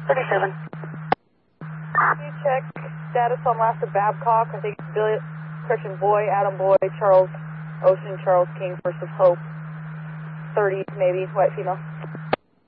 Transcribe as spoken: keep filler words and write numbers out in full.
thirty-seven. Can you check status on Master Babcock? I think it's Billy, Christian Boy, Adam Boy, Charles Ocean, Charles King versus Hope. thirty maybe, white female.